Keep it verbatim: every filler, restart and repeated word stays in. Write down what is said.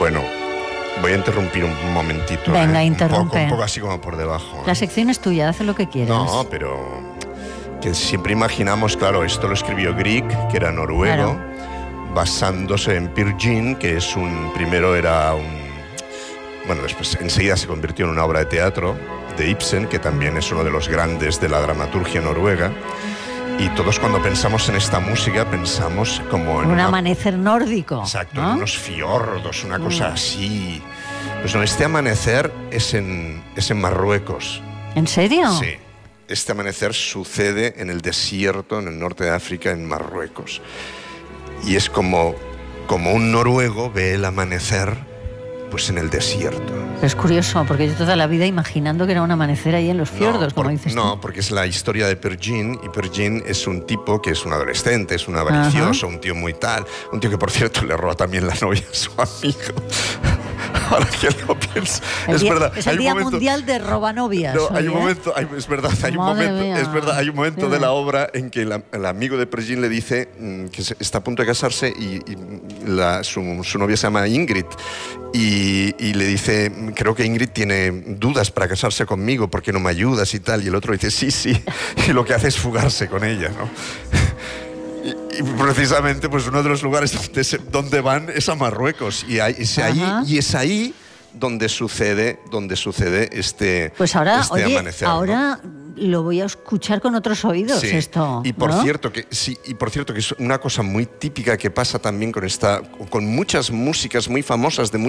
Bueno, voy a interrumpir un momentito. Venga, ¿eh? interrumpe. Un poco, un poco así como por debajo. La ¿eh? sección es tuya, haz lo que quieras. No, pero que siempre imaginamos, claro, esto lo escribió Grieg, que era noruego, claro, basándose en Peer Gynt, que es un, primero era un, bueno, después enseguida se convirtió en una obra de teatro de Ibsen, que también es uno de los grandes de la dramaturgia noruega. Y todos cuando pensamos en esta música pensamos como en un una, amanecer nórdico. Exacto, ¿no? en unos fiordos, una cosa Mm. así. Pues no, este amanecer es en, es en Marruecos. ¿En serio? Sí. Este amanecer sucede en el desierto, en el norte de África, en Marruecos. Y es como, como un noruego ve el amanecer pues en el desierto. Es curioso, porque yo toda la vida imaginando que era un amanecer ahí en los fiordos, no, como por, dices tú. No, porque es la historia de Peer Gynt, y Peer Gynt es un tipo que es un adolescente, es un avaricioso, un tío muy tal, un tío que, por cierto, le roba también la novia a su amigo. Ahora que lo pienso, el es día, verdad. Es el hay Día momento, Mundial de Robanovias. No, hoy, hay un ¿eh? momento, hay, es verdad, hay un Madre momento, mía. es verdad, hay un momento Sí. de la obra en que la, el amigo de Peer Gynt le dice mmm, que se, está a punto de casarse y, y la, su, su novia se llama Ingrid y, y le dice, creo que Ingrid tiene dudas para casarse conmigo, ¿por qué no me ayudas y tal? Y el otro dice, sí, sí, y lo que hace es fugarse con ella, ¿no? Y, y precisamente pues uno de los lugares donde, se, donde van es a Marruecos y, hay, es ahí, y es ahí donde sucede, donde sucede este, pues ahora, este oye, amanecer. Ahora ¿no? lo voy a escuchar con otros oídos, sí. esto. Y por ¿no? cierto que sí, y por cierto que es una cosa muy típica que pasa también con esta, con muchas músicas muy famosas de